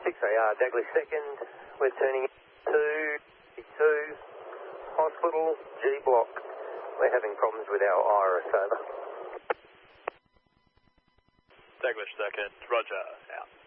6AR, Dagley 2nd. We're turning to Hospital G Block. We're having problems with our iris, over. Dagley 2nd, roger, out.